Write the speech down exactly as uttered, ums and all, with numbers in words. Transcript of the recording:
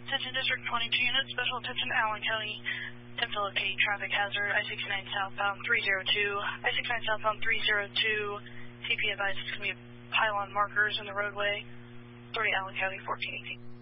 Attention District twenty-two units, special attention Allen County, ten Phillip K traffic hazard, I sixty-nine southbound three oh two, I sixty-nine southbound three oh two, C P advised it's going to be pylon markers in the roadway, authority Allen County fourteen eighteen.